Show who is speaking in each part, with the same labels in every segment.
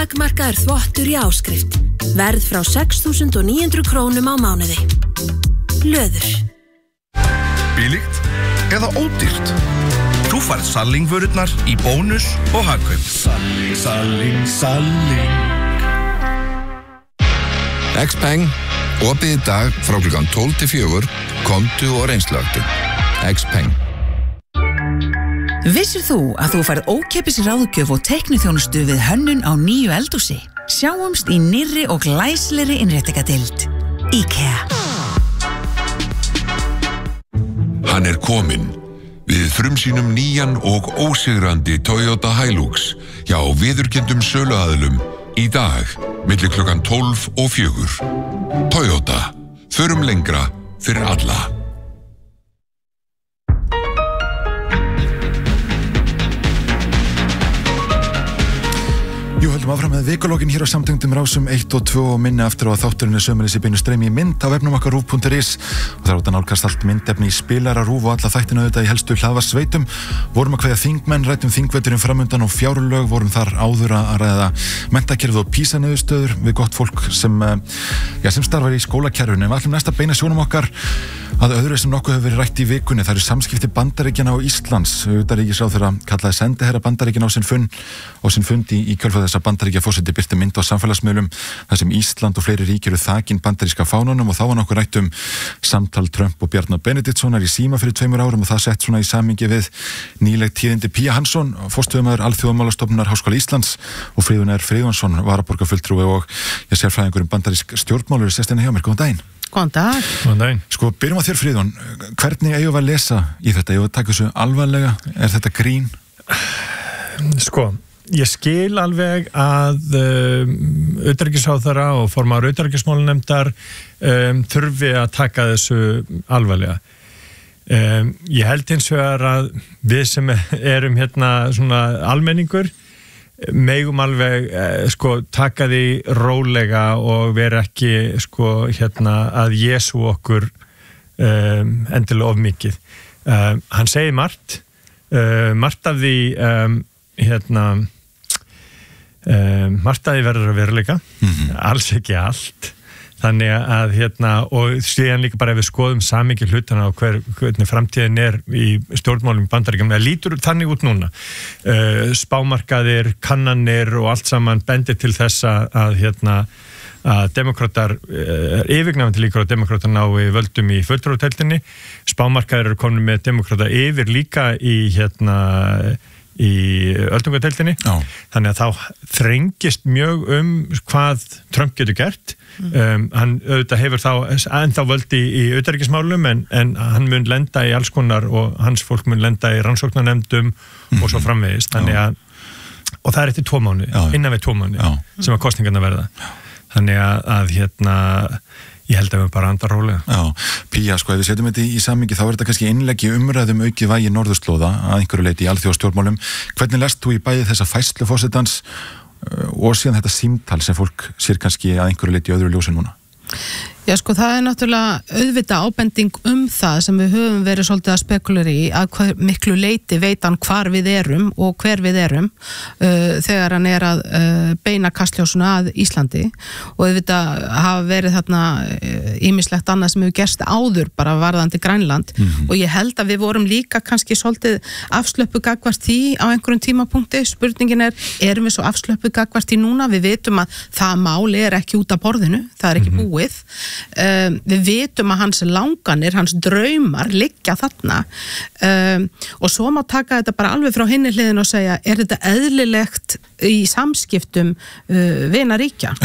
Speaker 1: Takmarkaður þvottur í áskrift. Verð frá 6.900 krónum á mánuði. Löður.
Speaker 2: Billigt eða ódýrt? Þú færð Salling-vörurnar í bónus og hagkaup. Salling.
Speaker 3: Xpeng, opið í dag frá klukkan 12 til 4, komdu og reynslögdu. Xpeng.
Speaker 4: Vissir þú að þú færð ókeypis ráðgjöf og teikniþjónustu við hönnun á nýju eldhúsi? Sjáumst í nýrri og glæsilegri innréttingadeild. IKEA.
Speaker 5: Hann kominn. Við frumsýnum nýjan og ósigrandi Toyota Hilux hjá viðurkenndum söluaðilum í dag milli klukkan 12 og 4. Toyota. Förum lengra fyrir alla.
Speaker 6: Jú, höldum áfram með vikulókin hér á samtengdum rásum 1 og 2 og minni aftur á að þátturinn sömuleiðis í beinu streymi í mynd á vefnum okkar rúv.is og það að nálgast allt myndefni í spilara rúv og alla þættina auðvitað í helstu hlaðvarpssveitum. Vorum að kveðja þingmenn, ræddum þingveturinn framundan og fjárlög, vorum þar áður að ræða menntakerfið og PISA-niðurstöður við gott fólk sem starfar í skólakerfinu. En við ætlum næst að beina sjónum okkar að öðru sem nokkuð hefur verið rætt í vikunni. Það eru samskipti Bandaríkjanna og Íslands. Utanríkisráðherra kallaði sendiherra Bandaríkjanna á sinn fund í kjölfar þess að Bandaríkjaforseti birti mynd á samfélagsmiðlum þar sem Ísland og fleiri ríki eru þakin bandaríska fánanum og þá var nokkuð rætt samtal Trump og Bjarna Benediktssonar í síma fyrir 2 árum og það sett svona í samhengi við nýleg tíðindi. Pía Hansson, forstöðumaður Alþjóðamálastofnunar Háskóla Íslands og Friðjón R. Friðjónsson, varaborgarfulltrúi og sérfræðingur bandarísk stjórnmál eru sestina hjá mér. Góðan daginn.
Speaker 7: Góðan dag.
Speaker 6: Góðan daginn. Sko, byrjum á þér Friðjón. Hvernig eigum við að lesa í þetta? Eigum við að taka þessu alvarlega? Er þetta grín?
Speaker 8: Sko, ég skil alveg að utanríkisráðherra og formaður utanríkismálanefndar þurfi að taka þessu alvarlega. Ég held hins vegar að við sem erum hérna svona almenningur megum alveg taka því rólega og vera ekki að Jesú okkur endilega of mikið. Hann segir margt af því margt af því verður að veruleika, alls ekki allt. Þannig að og síðan líka bara ef við skoðum samhengi hlutana og hvernig framtíðin í stjórnmálum í Bandaríkjunum, það lítur þannig út núna. Spámarkaðir, kannanir og allt saman bendir til þess að demokratar, yfirgnæfandi líkur á demokratar nái völdum í fulltrúadeildinni. Spámarkaðir eru komin með demokrata yfir líka í öldungadeildinni. Þannig að þá þrengist mjög hvað Trump getur gert. Hann auðvitað hefur þá ennþá völdi í utanríkismálum en hann mun lenda í alls konar og hans fólk mun lenda í rannsóknarnefndum og svo framvegis. Þannig að og það eftir 2 mánuði, innan við 2 mánuði sem að kosningarnar verða. Þannig að ég held að við bara andar rólega.
Speaker 6: Já, Pía, ef við setjum þetta í samhengi þá er þetta kannski innlegg í umræðum aukið vægi norðurslóða að einhverju leyti í alþjóðastjórnmálum. Hvernig lest þú í bæði þessa færslu forsetans og síðan þetta símtal sem fólk sér kannski að einhverju leyti í öðru ljósi núna?
Speaker 7: Já, það er náttúrulega auðvitað ábending það sem við höfum verið svolítið að spekulera í að hvað miklu leyti veit hann hvar við erum og hver við erum þegar hann er að beina kastljósuna að Íslandi og auðvitað hafa verið þarna ýmislegt annað sem hefur gerst áður bara varðandi Grænland og ég held að við vorum líka kannski svolítið afslöppuð gagnvart því á einhverjum tímapunkti. Spurningin erum við svo afslöppuð gagnvart því núna? Við vitum að það mál er ekki út af borðinu, það er ekki búið. Við vitum að hans langanir, hans draumar liggja þarna og svo má taka þetta bara alveg frá hinni hliðin og segja, er þetta eðlilegt í samskiptum vinaríkja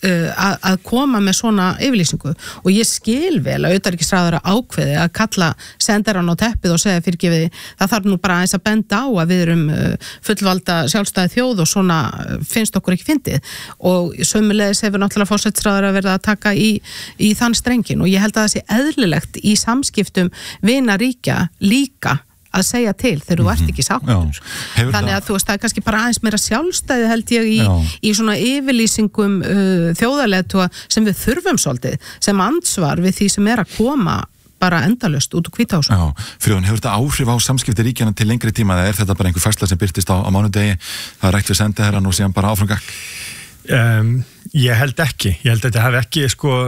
Speaker 7: að koma með svona yfirlýsingu og ég skil vel að utanríkisráðherra ákveði að kalla sendarann á teppið og segja fyrirgefiði, það þarf nú bara aðeins að benda á að við erum fullvalda sjálfstæði þjóð og svona finnst okkur ekki fyndið og sömulegis hefur náttúrulega forsætisráðherra verið að taka í þann strengin og ég held að það sé eðlilegt í samskiptum vinaríkja líka að segja til þegar þú ert ekki sáttur. Þannig að það er kannski bara aðeins meira sjálfstæði held ég í svona yfirlýsingum þjóðarleiðtoga sem við þurfum svolítið sem ansvar við því sem er að koma bara endalaust út úr Hvíta húsinu.
Speaker 6: Friðjón, hefur þetta áhrif á samskipti ríkjanna til lengri tíma eða er þetta bara einhver færsla sem birtist á mánudegi, það er rætt við sendiherrann og síðan bara áfram gakk?
Speaker 8: Ég held að þetta hafi ekki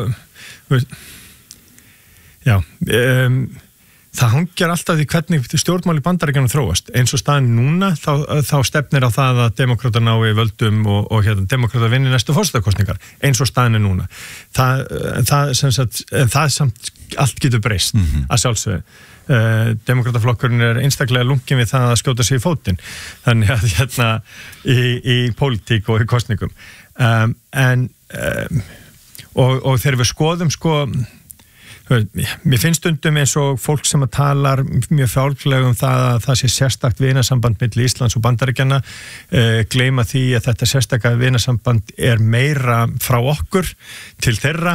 Speaker 8: það hangjar alltaf því hvernig stjórnmál í Bandaríkjunum þróast. Eins og staðan núna þá stefnir á það að demókratar nái völdum og demókratar vinni næstu forsetakosningar. Eins og staðan núna. Það samt allt getur breyst að sjálfsögðu. Demókrataflokkurinn einstaklega lungin við það að skjóta sig í fótinn. Þannig að í pólitík og í kosningum. Og þegar við skoðum mér finnst stundum eins og fólk sem að talar mjög fjálglega það að það sé sérstakt vinasamband milli Íslands og Bandaríkjanna gleyma því að þetta sérstaka vinasamband meira frá okkur til þeirra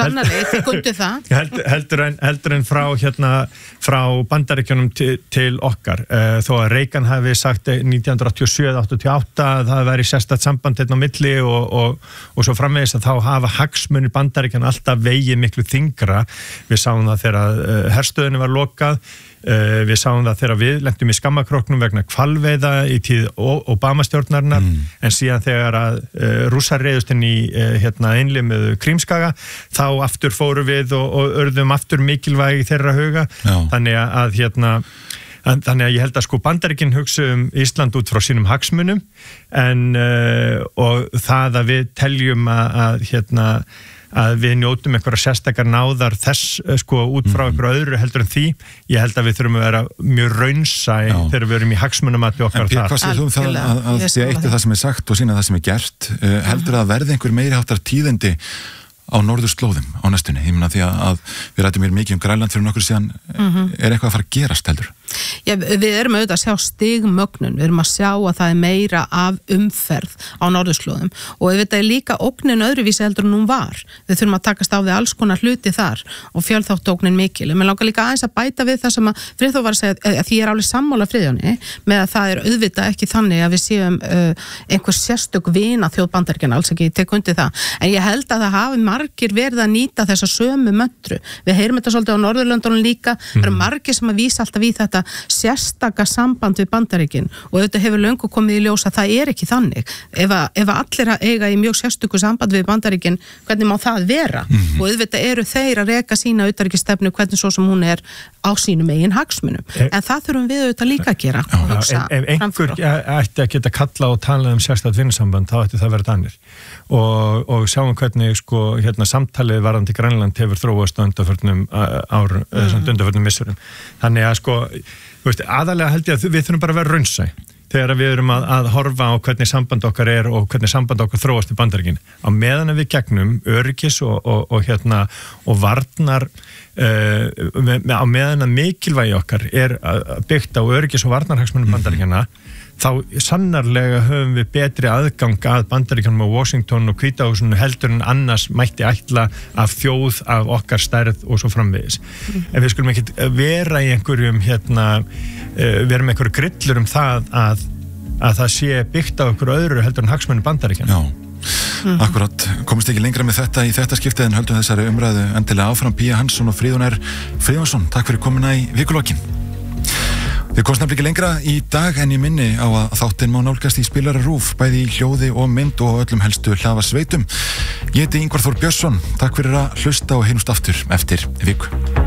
Speaker 8: heldur en frá Bandaríkjunum til okkar þó að Reagan hafi sagt 1987-88 að það væri sérstakt samband á milli og svo framvegis að þá hafa hagsmunir Bandaríkjanna alltaf vegið miklu þyngra. Við sáum það þegar herstöðinu var lokað, við sáum það þegar við lentum í skammakróknum vegna hvalveiða í tíð Obama-stjórnarinnar, en síðan þegar að Rússar reiðust inn í innlimuðu Krímskaga, þá aftur fóru við og urðum aftur mikilvægi þeirra huga. Þannig að ég held að Bandaríkin hugsa Ísland út frá sínum hagsmunum og það að við teljum að við njótum einhverja sérstakar náðar þess út frá einhverju öðru heldur en því. Ég held að við þurfum að vera mjög raunsæ þegar við erum í hagsmunamati okkar þar. En hvað segir þú það að því eitt það sem sagt og sína það sem gert, heldur að verði einhver meiri háttar tíðindi á norðurslóðum á næstunni? Ég meina því að við rættum mikið Grænland fyrir nokkur síðan, eitthvað að fara að gerast heldur? Já, við erum auðvitað að sjá stigmögnun, við erum að sjá að það meira af umferð á norðurslóðum og auðvitað líka ógnin öðruvísi heldur en hún var. Við þurfum að takast á við alls konar hluti þar og fjölþáttógnin mikil. En mér langar líka aðeins að bæta við það sem að Friðþór var að segja að því ég alveg sammála Friðjóni með að það auðvitað ekki þannig að við séum einhver sérstök vina þjóð Bandaríkjanna, alls ekki, ég tek undir það. En ég held að það hafi margir verið að nýta þessa sömu möntru. Við heyrum þetta svolítið á Norðurlöndunum líka, það eru margir sem að vísa alltaf í þetta sérstaka samband við Bandaríkin og þetta hefur löngu komið í ljós að það ekki þannig. Ef allir eiga í mjög sérstöku samband við Bandaríkin, hvernig má það vera? Og auðvitað eru þeir að reka sína utanríkisstefnu hvernig svo sem hún á sínum eigin hagsmunum. En það þurfum við auðvitað líka að gera. Ef einhver ætti að geta kalla og tala sérstakt vinnusamband, þá ætti það verið Danir. Og sjáum hvernig samtalið varðandi Grænland hefur þróast á undanförnum undanförnum missurum. Þannig að aðalega held ég að við þurfum bara að vera raunsæ þegar við erum að horfa á hvernig samband okkar og hvernig samband okkar þróast í Bandaríkin. Á meðan við gegnum öryggis og varnar á meðan að mikilvægi okkar byggt á öryggis og varnarhagsmunum Bandaríkjanna, þá sannarlega höfum við betri aðgang að Bandaríkjanum á Washington og Hvíta húsinu heldur en annars mætti ætla af þjóð af okkar stærð og svo framvegis. En við skulum ekki vera í einhverjum vera með einhverju grillur það að það sé byggt á einhverju öðru heldur en hagsmunum Bandaríkjanna. Já, akkurat. Komist ekki lengra með þetta í þetta skiptið en höldum þessari umræðu endilega áfram. Pía Hansson og Friðjón Friðjónsson, takk fyrir komuna í Vikulokin. Við komst nefnilega ekki lengra í dag en ég minni á að þáttinn má nálgast í Spilara RÚV, bæði í hljóði og mynd og öllum helstu hlaðvarpssveitum. Ég heiti Ingvar Þór Björnsson, takk fyrir að hlusta og heyrumst aftur eftir viku.